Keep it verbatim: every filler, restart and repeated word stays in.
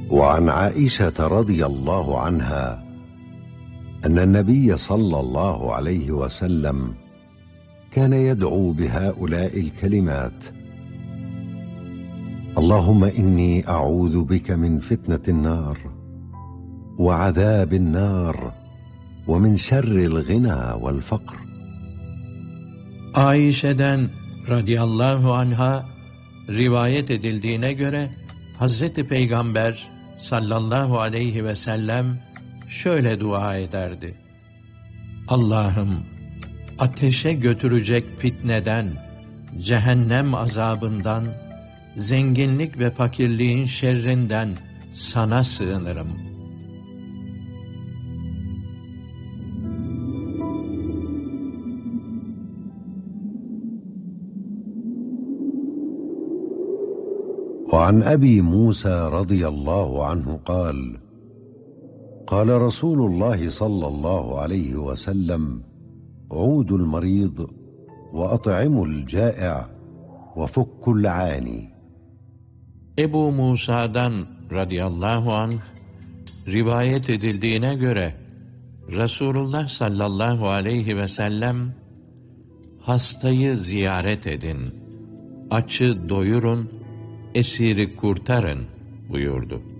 وعن عائشة رضي الله عنها أن النبي صلى الله عليه وسلم كان يدعو بهؤلاء الكلمات: اللهم إني أعوذ بك من فتنة النار وعذاب النار ومن شر الغنى والفقر. Ayşe'den radıyallahu anha rivayet edildiğine göre Hazreti Peygamber sallallahu aleyhi ve sellem şöyle dua ederdi: Allah'ım, ateşe götürecek fitneden, cehennem azabından, zenginlik ve fakirliğin şerrinden sana sığınırım. وعن أبي موسى رضي الله عنه قال: قال رسول الله صلى الله عليه وسلم: عودوا المريض وأطعموا الجائع وفكوا العاني. Ebu Musa'dan radıyallahu anh rivayet edildiğine göre Resulullah sallallahu aleyhi ve sellem hastayı ziyaret edin, açı doyurun, esiri kurtarın buyurdu.